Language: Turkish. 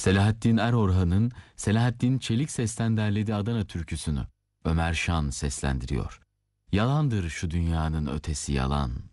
Selahattin Erorhan'ın Selahattin Çelik sesten derlediği Adana türküsünü Ömer Şan seslendiriyor. Yalandır şu dünyanın ötesi yalan.